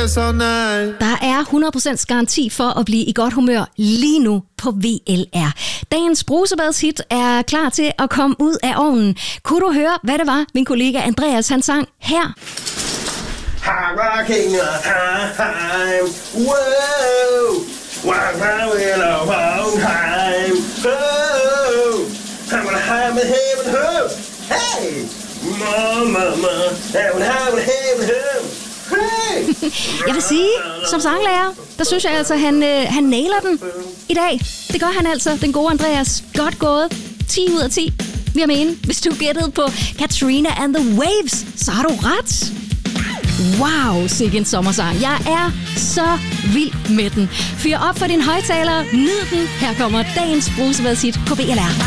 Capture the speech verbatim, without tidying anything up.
yes or nej. Der er hundrede procent garanti for at blive i godt humør lige nu på V L R. Dagens brusebadshit er klar til at komme ud af ovnen. Kunne du høre, hvad det var, min kollega Andreas han sang her? I'm rocking a time. Whoa, I'm having a long time. Oh, I'm gonna have a heaven home. Hey, mama, I'm gonna have a heaven home. Hey. Jeg vil sige, som sanglærer, der synes jeg altså, han, øh, han nailer den i dag. Det gør han altså, den gode Andreas. Godt gået. ti ud af ti, vil jeg mene. Hvis du gættede på Katrina and the Waves, så har du ret. Wow, sikke en sommersang. Jeg er så vild med den. Fyr op for din højttaler. Nyd den. Her kommer dagens brusebadshit på V L R.